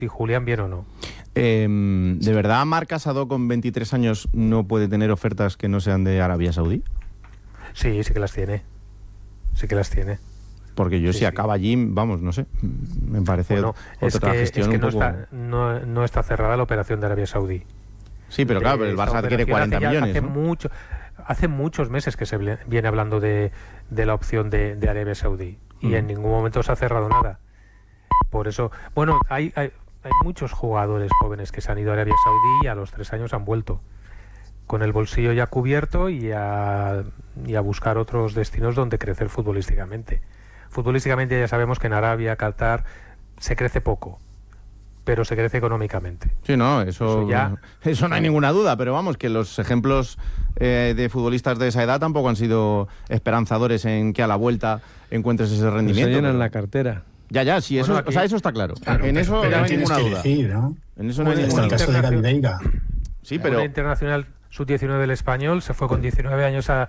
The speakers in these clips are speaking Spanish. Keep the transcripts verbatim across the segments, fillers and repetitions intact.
si Julián bien o no. Eh, ¿De verdad Marc Casado con veintitrés años no puede tener ofertas que no sean de Arabia Saudí? Sí, sí que las tiene. Sí que las tiene. Porque yo sí, si sí. acaba allí, vamos, no sé, me parece bueno, otra es que, gestión es que un no, poco... está, no, no está cerrada la operación de Arabia Saudí. Sí, pero de claro, pero el Barça quiere cuarenta hace ya, millones, hace ¿no? Mucho, hace muchos meses que se viene hablando de, de la opción de, de Arabia Saudí y mm. en ningún momento se ha cerrado nada. Por eso, bueno, hay, hay, hay muchos jugadores jóvenes que se han ido a Arabia Saudí y a los tres años han vuelto con el bolsillo ya cubierto y a, y a buscar otros destinos donde crecer futbolísticamente. Futbolísticamente ya sabemos que en Arabia, Qatar, se crece poco, pero se crece económicamente. Sí, no, eso, eso, ya, eso no hay ninguna duda, pero vamos, que los ejemplos eh, de futbolistas de esa edad tampoco han sido esperanzadores en que a la vuelta encuentres ese rendimiento. Se llenan pero... la cartera. Ya, ya, sí, eso, bueno, aquí... o sea, eso está claro. claro en pero, eso pero no hay ninguna duda. Elegir, ¿no? En eso no hay ninguna duda. En el caso de Gabi Veiga. Sí, pero... El internacional sub diecinueve del Español se fue con diecinueve años a...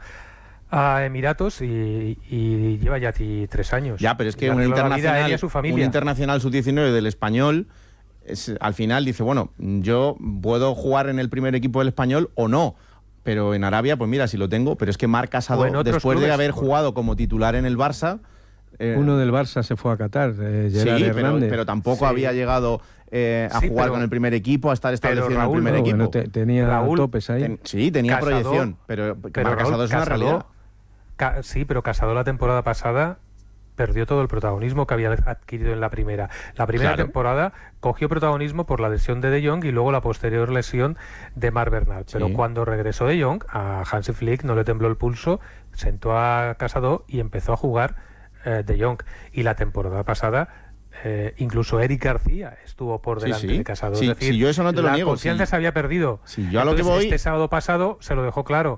a Emiratos y, y lleva ya tres años. Ya, pero es que un internacional, un internacional sub diecinueve del Español es, al final dice, bueno, yo puedo jugar en el primer equipo del Español o no, pero en Arabia, pues mira, si lo tengo, pero es que Marc Casado, después clubes, de haber jugado como titular en el Barça... Eh, Uno del Barça se fue a Qatar, eh, Gerard sí, Hernández. Pero, pero tampoco sí. había llegado eh, a sí, jugar pero, con el primer equipo, a estar establecido Raúl, en el primer no, equipo. Bueno, te, tenía Raúl, topes ahí. Ten, sí, tenía Casado, proyección, pero, pero Marc Casado es una Casado, realidad. Ca sí, pero Casado la temporada pasada perdió todo el protagonismo que había adquirido en la primera. La primera claro. temporada cogió protagonismo por la lesión de De Jong y luego la posterior lesión de Marc Bernal. Pero sí. cuando regresó De Jong, a Hansi Flick no le tembló el pulso, sentó a Casado y empezó a jugar eh, De Jong. Y la temporada pasada, eh, incluso Eric García estuvo por delante sí, sí. de Casado. Sí, es decir, sí, yo eso no te lo la niego. confianza sí. se había perdido. Sí, yo a Entonces, lo que voy... este sábado pasado se lo dejó claro.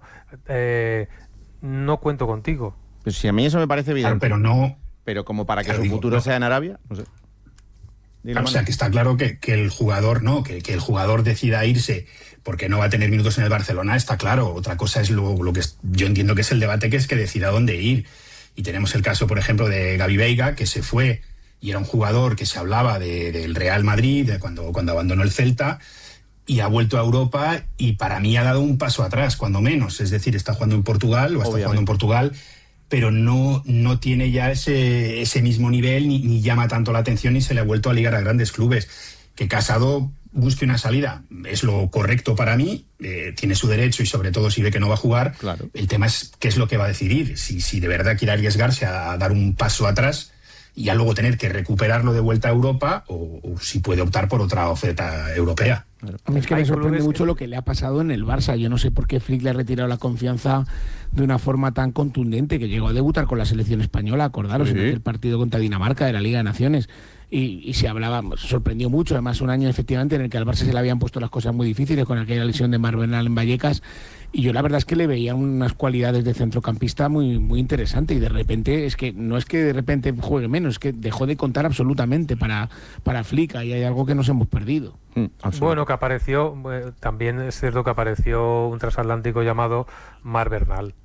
Eh, no cuento contigo. Pues si a mí eso me parece evidente. Claro, pero no... Pero como para que claro, su digo, futuro no. sea en Arabia, no sé. Claro, o sea, que está claro que, que el jugador no, que, que el jugador decida irse porque no va a tener minutos en el Barcelona, está claro. Otra cosa es lo, lo que es, yo entiendo que es el debate, que es que decida dónde ir. Y tenemos el caso, por ejemplo, de Gabi Veiga, que se fue y era un jugador que se hablaba de, del Real Madrid, de cuando, cuando abandonó el Celta, y ha vuelto a Europa y para mí ha dado un paso atrás, cuando menos. Es decir, está jugando en Portugal, o está jugando en Portugal, pero no, no tiene ya ese, ese mismo nivel, ni, ni llama tanto la atención, ni se le ha vuelto a ligar a grandes clubes. Que Casado busque una salida es lo correcto para mí, eh, tiene su derecho y sobre todo si ve que no va a jugar. Claro. El tema es qué es lo que va a decidir, si, si de verdad quiere arriesgarse a dar un paso atrás y ya luego tener que recuperarlo de vuelta a Europa, o, o si puede optar por otra oferta europea. A mí es que me sorprende mucho lo que le ha pasado en el Barça. Yo no sé por qué Flick le ha retirado la confianza de una forma tan contundente, que llegó a debutar con la selección española, acordaros, sí. en aquel partido contra Dinamarca de la Liga de Naciones. Y, y se hablaba, sorprendió mucho, además un año efectivamente en el que al Barça se le habían puesto las cosas muy difíciles con aquella lesión de Marc Bernal en Vallecas, y yo la verdad es que le veía unas cualidades de centrocampista muy, muy interesantes, y de repente, es que no es que de repente juegue menos, es que dejó de contar absolutamente para, para Flick, y hay algo que nos hemos perdido. Mm, bueno, que apareció, eh, también es cierto que apareció un transatlántico llamado Marc Bernal,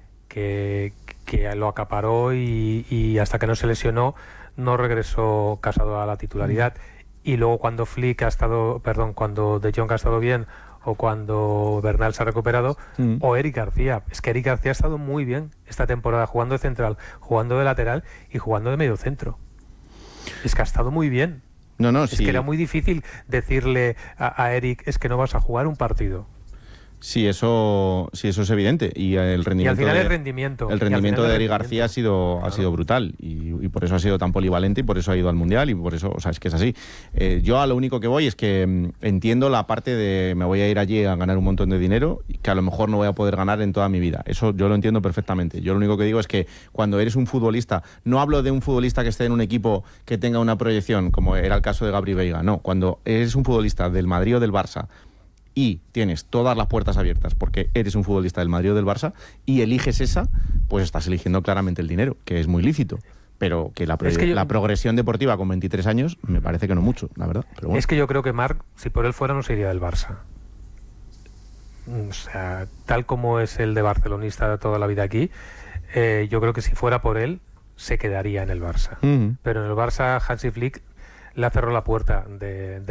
que, que lo acaparó y, y hasta que no se lesionó no regresó Casado a la titularidad. Y luego cuando Flick ha estado, perdón, cuando De Jong ha estado bien, o cuando Bernal se ha recuperado, mm. o Eric García. Es que Eric García ha estado muy bien esta temporada, jugando de central, jugando de lateral y jugando de medio centro. Es que ha estado muy bien. No, no, es sí. que era muy difícil decirle a, a Eric, es que no vas a jugar un partido. Sí, eso, sí, eso es evidente. Y el rendimiento, y al final de, el rendimiento, el rendimiento de Eric García ha sido, claro. ha sido brutal. Y, y por eso ha sido tan polivalente y por eso ha ido al Mundial y por eso, o sea, es que es así. Eh, yo a lo único que voy es que mm, entiendo la parte de me voy a ir allí a ganar un montón de dinero que a lo mejor no voy a poder ganar en toda mi vida. Eso yo lo entiendo perfectamente. Yo lo único que digo es que cuando eres un futbolista, no hablo de un futbolista que esté en un equipo que tenga una proyección, como era el caso de Gabi Veiga, no. Cuando eres un futbolista del Madrid o del Barça y tienes todas las puertas abiertas porque eres un futbolista del Madrid o del Barça y eliges esa, pues estás eligiendo claramente el dinero, que es muy lícito. Pero que la, pro es que yo... la progresión deportiva con veintitrés años me parece que no mucho, la verdad. Pero bueno. Es que yo creo que Marc, si por él fuera, no se iría del Barça. O sea, tal como es el de barcelonista de toda la vida aquí, eh, yo creo que si fuera por él, se quedaría en el Barça. Uh-huh. Pero en el Barça, Hansi Flick le cerró la puerta de... de